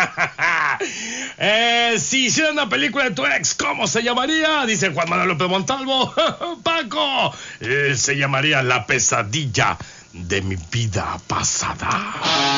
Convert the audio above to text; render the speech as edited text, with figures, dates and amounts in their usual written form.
Si hiciera una película de tu ex, ¿cómo se llamaría? Dice Juan Manuel López Montalvo. Paco, se llamaría La pesadilla de mi vida pasada.